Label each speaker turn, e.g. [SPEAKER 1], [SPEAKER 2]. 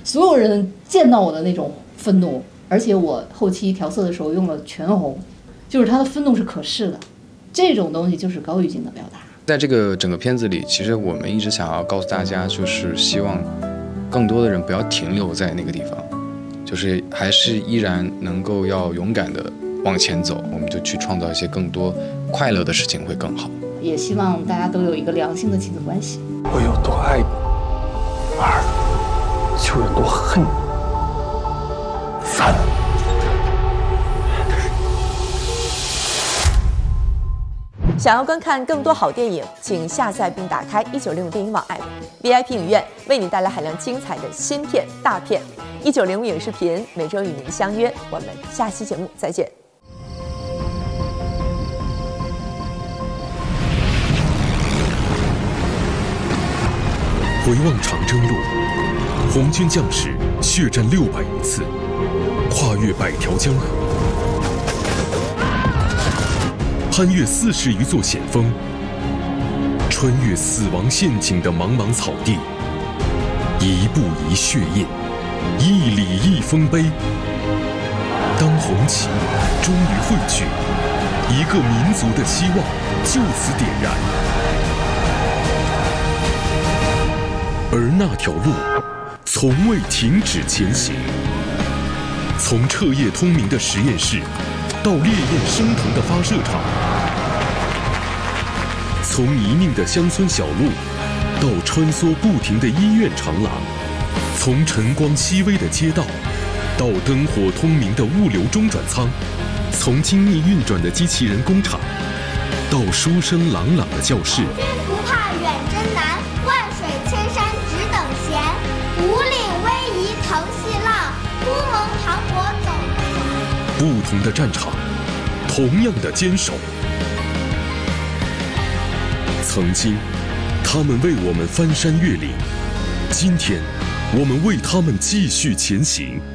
[SPEAKER 1] 所有人见到我的那种愤怒，而且我后期调色的时候用了全红，就是他的愤怒是可视的，这种东西就是高语境的表达。
[SPEAKER 2] 在这个整个片子里，其实我们一直想要告诉大家，就是希望更多的人不要停留在那个地方，就是还是依然能够要勇敢的往前走，我们就去创造一些更多快乐的事情会更好。
[SPEAKER 1] 也希望大家都有一个良性的亲子关系。
[SPEAKER 3] 我有多爱你，二就有多恨你，三。
[SPEAKER 4] 想要观看更多好电影，请下载并打开1905电影网 App。VIP 影院为你带来海量精彩的新片、大片。1905影视频每周与您相约，我们下期节目再见。
[SPEAKER 5] 回望长征路，红军将士血战600余次，跨越100条江河，攀越40余座险峰，穿越死亡陷阱的茫茫草地，一步一血印，一里一丰碑。当红旗终于汇聚，一个民族的希望就此点燃。而那条路从未停止前行，从彻夜通明的实验室到烈焰升腾的发射场，从泥泞的乡村小路到穿梭不停的医院长廊，从晨光熹微的街道到灯火通明的物流中转仓，从精密运转的机器人工厂到书声朗朗的教室。
[SPEAKER 6] 不怕远征难，万水千山只等闲。五岭逶迤腾细浪，乌蒙磅礴走不完。
[SPEAKER 5] 不同的战场，同样的坚守。曾经，他们为我们翻山越岭；今天，我们为他们继续前行。